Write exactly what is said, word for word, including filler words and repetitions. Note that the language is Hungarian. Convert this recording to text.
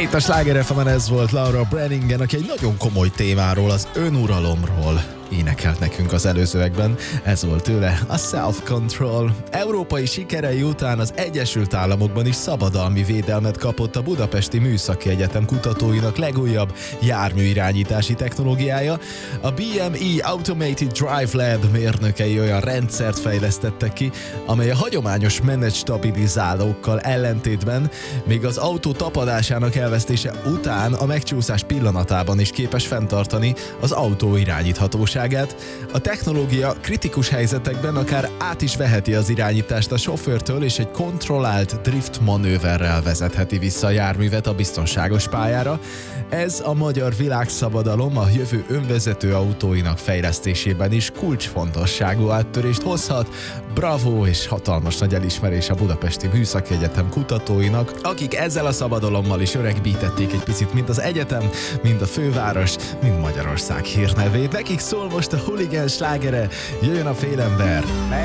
Itt a Sláger ef emen ez volt Laura Branningen, aki egy nagyon komoly témáról, az önuralomról énekelt nekünk az előzőekben. Ez volt tőle a Self-Control. Európai sikerei után az Egyesült Államokban is szabadalmi védelmet kapott a Budapesti Műszaki Egyetem kutatóinak legújabb járműirányítási technológiája. A bé em é Automated Drive Lab mérnökei olyan rendszert fejlesztettek ki, amely a hagyományos menetstabilizálókkal ellentétben még az autó tapadásának elvesztése után a megcsúszás pillanatában is képes fenntartani az autó irányíthatóságát. A technológia kritikus helyzetekben akár át is veheti az irányítást a sofőrtől, és egy kontrollált drift manőverrel vezetheti vissza a járművet a biztonságos pályára. Ez a magyar világszabadalom a jövő önvezető autóinak fejlesztésében is kulcsfontosságú áttörést hozhat. Bravo és hatalmas nagy elismerés a Budapesti Műszaki Egyetem kutatóinak, akik ezzel a szabadalommal is öregbítették egy picit mind az egyetem, mind a főváros, mind Magyarország hírnevét. Nekik szól most a Hooligan slágere, jöjjön a félember!